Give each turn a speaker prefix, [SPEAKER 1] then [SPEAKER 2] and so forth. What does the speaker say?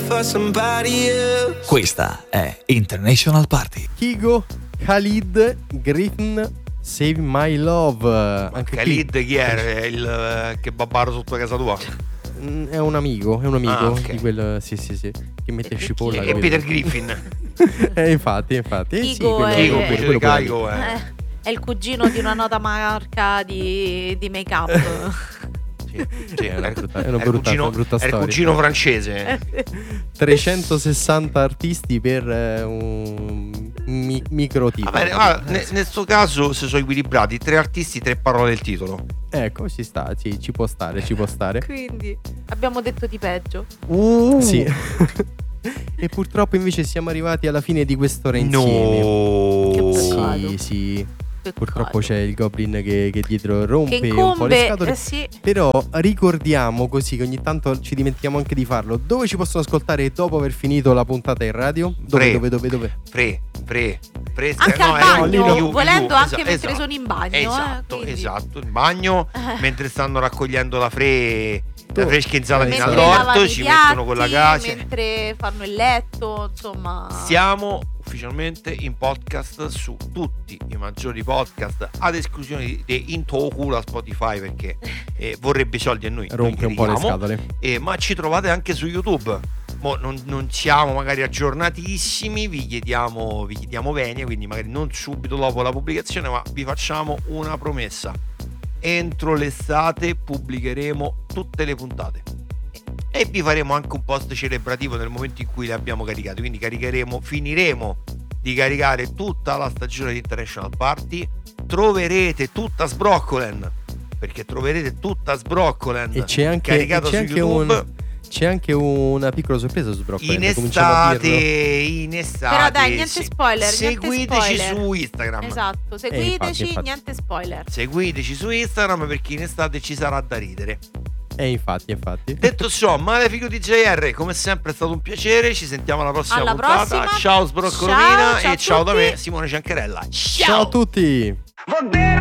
[SPEAKER 1] for somebody else.
[SPEAKER 2] Questa è International Party.
[SPEAKER 3] Kygo, Khalid, Griffin, Save My Love. Anche
[SPEAKER 4] Khalid chi è? Il kebabaro sotto casa tua?
[SPEAKER 3] È un amico
[SPEAKER 4] Ok.
[SPEAKER 3] di quel sì, che mette cipolla.
[SPEAKER 4] E Peter Griffin.
[SPEAKER 3] Infatti.
[SPEAKER 5] Kygo
[SPEAKER 4] Kygo,
[SPEAKER 5] è-
[SPEAKER 4] quello Kygo
[SPEAKER 5] È il cugino di una nota marca di make-up.
[SPEAKER 4] Sì,
[SPEAKER 3] È una brutta
[SPEAKER 4] è il
[SPEAKER 3] storia.
[SPEAKER 4] cugino francese.
[SPEAKER 3] 360 artisti per un micro tipo.
[SPEAKER 4] Va bene, guarda, nel suo caso se sono equilibrati, 3 artisti, 3 parole del titolo.
[SPEAKER 3] Ecco, ci sta, sì, ci può stare.
[SPEAKER 5] Quindi abbiamo detto di peggio.
[SPEAKER 3] Sì. E purtroppo invece siamo arrivati alla fine di quest'ora insieme.
[SPEAKER 5] Che
[SPEAKER 4] No.
[SPEAKER 5] peccato.
[SPEAKER 3] Sì.
[SPEAKER 5] Peccato.
[SPEAKER 3] Purtroppo c'è il Goblin che dietro rompe
[SPEAKER 5] che
[SPEAKER 3] un po' le
[SPEAKER 5] incombe,
[SPEAKER 3] scatole.
[SPEAKER 5] sì.
[SPEAKER 3] Però ricordiamo, così che ogni tanto ci dimentichiamo anche di farlo, dove ci possono ascoltare dopo aver finito la puntata in radio? Dove?
[SPEAKER 5] Anche
[SPEAKER 4] no,
[SPEAKER 5] al bagno,
[SPEAKER 4] io,
[SPEAKER 5] volendo anche mentre
[SPEAKER 4] esatto,
[SPEAKER 5] sono in bagno.
[SPEAKER 4] Esatto,
[SPEAKER 5] Quindi.
[SPEAKER 4] in bagno, mentre stanno raccogliendo la fresca insalata
[SPEAKER 5] Mentre
[SPEAKER 4] in
[SPEAKER 5] lavano
[SPEAKER 4] all'orto,
[SPEAKER 5] i
[SPEAKER 4] ci
[SPEAKER 5] piatti,
[SPEAKER 4] mettono con la gace.
[SPEAKER 5] mentre fanno il letto, insomma.
[SPEAKER 4] Siamo ufficialmente in podcast su tutti i maggiori podcast, ad esclusione di Intoku, la Spotify, perché vorrebbe i soldi e noi
[SPEAKER 3] Rompe
[SPEAKER 4] non
[SPEAKER 3] un po' le
[SPEAKER 4] chiediamo.
[SPEAKER 3] scatole.
[SPEAKER 4] Ma ci trovate anche su YouTube. Non siamo magari aggiornatissimi, vi chiediamo bene, quindi magari non subito dopo la pubblicazione, ma vi facciamo una promessa: entro l'estate pubblicheremo tutte le puntate e vi faremo anche un post celebrativo nel momento in cui le abbiamo caricate. Quindi finiremo di caricare tutta la stagione di International Party, troverete tutta Sbroccolen, perché troverete tutta Sbroccolen
[SPEAKER 3] E c'è anche,
[SPEAKER 4] caricata su YouTube.
[SPEAKER 3] c'è anche una piccola sorpresa su Broccoli.
[SPEAKER 4] In estate.
[SPEAKER 5] Però dai, niente spoiler.
[SPEAKER 4] Seguiteci
[SPEAKER 5] niente spoiler.
[SPEAKER 4] su Instagram.
[SPEAKER 5] Esatto, seguiteci,
[SPEAKER 3] infatti.
[SPEAKER 5] niente spoiler.
[SPEAKER 4] Seguiteci su Instagram, perché in estate ci sarà da ridere.
[SPEAKER 3] Infatti.
[SPEAKER 4] Detto ciò, Malefico DJR, come sempre è stato un piacere. Ci sentiamo alla prossima
[SPEAKER 5] Alla
[SPEAKER 4] puntata.
[SPEAKER 5] prossima.
[SPEAKER 4] Ciao Sbroccolomina
[SPEAKER 5] Ciao
[SPEAKER 4] e ciao da
[SPEAKER 5] a tutti.
[SPEAKER 4] me, Simone Ciancarella.
[SPEAKER 3] Ciao a tutti.